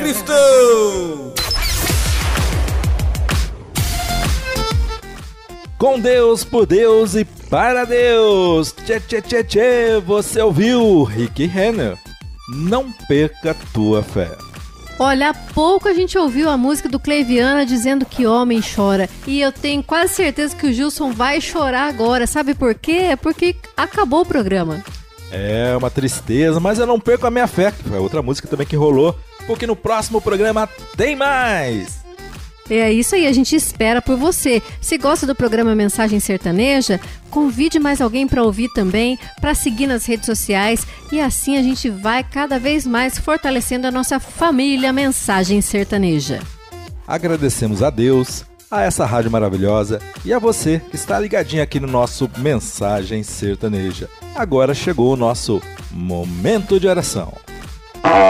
Cristo! Com Deus, por Deus e para Deus. Tchê, tchê, tchê, tchê. Você ouviu Rick Renner? Não perca tua fé. Olha, há pouco a gente ouviu a música do Cleiviana dizendo que homem chora. E eu tenho quase certeza que o Gilson vai chorar agora. Sabe por quê? É porque acabou o programa. É uma tristeza, mas eu não perco a minha fé. Foi outra música também que rolou, porque no próximo programa tem mais. É isso aí, a gente espera por você. Se gosta do programa Mensagem Sertaneja, convide mais alguém para ouvir também, para seguir nas redes sociais e assim a gente vai cada vez mais fortalecendo a nossa família Mensagem Sertaneja. Agradecemos a Deus, a essa rádio maravilhosa e a você que está ligadinho aqui no nosso Mensagem Sertaneja. Agora chegou o nosso momento de oração.